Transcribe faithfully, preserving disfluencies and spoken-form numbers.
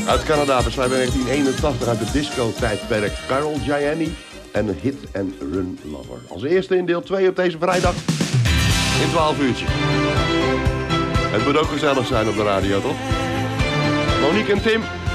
Uit Canada besluit in negentien eenentachtig uit de disco-tijdperk Carol Gianni en een Hit and Run Lover. Als eerste in deel twee op deze vrijdag in twaalf uurtje. Het moet ook gezellig zijn op de radio, toch? Monique en Tim.